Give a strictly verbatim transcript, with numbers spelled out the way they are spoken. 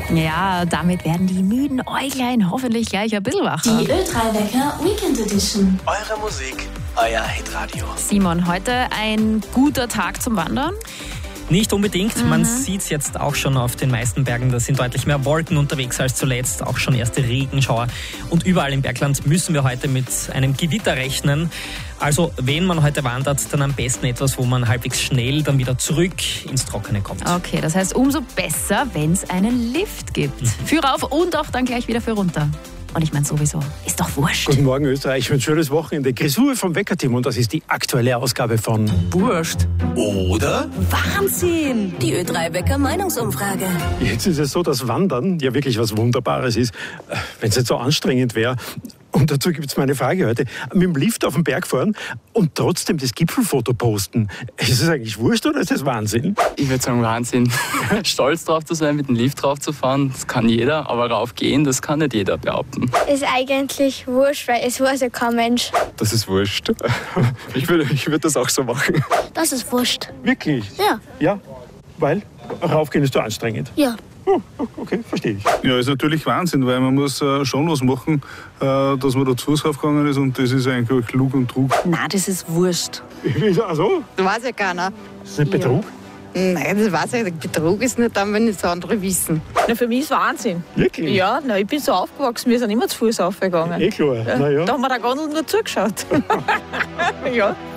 Ja, damit werden die müden Äuglein hoffentlich gleich ein bisschen wacher. Die Ö drei Wecker Weekend Edition. Eure Musik, euer Hitradio. Simon, heute ein guter Tag zum Wandern? Nicht unbedingt. Mhm. Man sieht es jetzt auch schon auf den meisten Bergen. Da sind deutlich mehr Wolken unterwegs als zuletzt. Auch schon erste Regenschauer. Und überall im Bergland müssen wir heute mit einem Gewitter rechnen. Also wenn man heute wandert, dann am besten etwas, wo man halbwegs schnell dann wieder zurück ins Trockene kommt. Okay, das heißt umso besser, wenn es einen Lift gibt. Mhm. Für rauf und auch dann gleich wieder für runter. Und ich meine sowieso, ist doch wurscht. Guten Morgen Österreich, ein schönes Wochenende. Grisur vom Weckerteam und das ist die aktuelle Ausgabe von Wurscht. Oder? Wahnsinn! Die Ö drei Wecker Meinungsumfrage. Jetzt ist es so, dass Wandern ja wirklich was Wunderbares ist, wenn es nicht so anstrengend wäre. Und dazu gibt es meine Frage heute. Mit dem Lift auf den Berg fahren und trotzdem das Gipfelfoto posten. Ist es eigentlich wurscht oder ist das Wahnsinn? Ich würde sagen Wahnsinn. Stolz drauf zu sein, mit dem Lift drauf zu fahren, das kann jeder. Aber raufgehen, das kann nicht jeder behaupten. Ist eigentlich wurscht, weil es weiß ja kein Mensch. Das ist wurscht. Ich würde ich würd das auch so machen. Das ist wurscht. Wirklich? Ja. Ja, weil raufgehen ist so anstrengend. Ja. Oh, okay, verstehe ich. Ja, ist natürlich Wahnsinn, weil man muss äh, schon was machen, äh, dass man da zu Fuß raufgegangen ist und das ist eigentlich Lug und Trug. Nein, das ist wurscht. Also? Das weiß ja keiner. Das ist nicht Betrug? Ja. Nein, das weiß ich nicht. Betrug ist nicht dann, wenn es andere wissen. Na, für mich ist Wahnsinn. Wirklich? Ja, na, ich bin so aufgewachsen, wir sind immer zu Fuß aufgegangen. Eh klar, Ja, na ja. Da haben wir der Gondel nur zugeschaut. Ja.